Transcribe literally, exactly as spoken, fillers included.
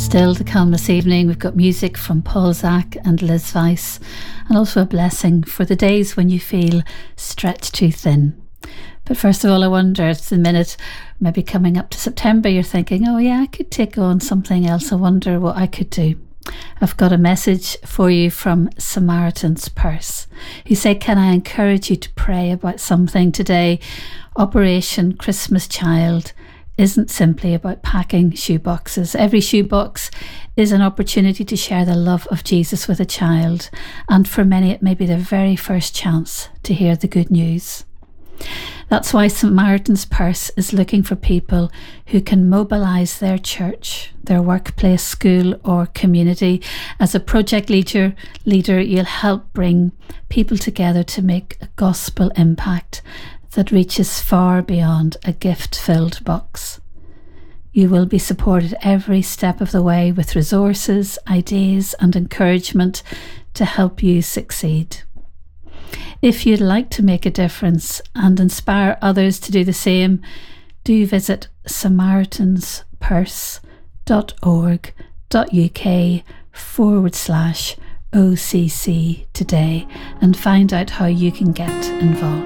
Still to come this evening, we've got music from Paul Zach and Liz Weiss, and also a blessing for the days when you feel stretched too thin. But first of all, I wonder, it's the minute maybe coming up to September, you're thinking, oh yeah, I could take on something else. I wonder what I could do. I've got a message for you from Samaritan's Purse. He said, can I encourage you to pray about something today? Operation Christmas Child isn't simply about packing shoeboxes. Every shoebox is an opportunity to share the love of Jesus with a child, and for many it may be their very first chance to hear the good news. That's why Samaritan's Purse is looking for people who can mobilise their church, their workplace, school or community. As a project leader, leader, you'll help bring people together to make a gospel impact that reaches far beyond a gift-filled box. You will be supported every step of the way with resources, ideas and encouragement to help you succeed. If you'd like to make a difference and inspire others to do the same, do visit samaritanspurse.org.uk forward slash OCC today and find out how you can get involved.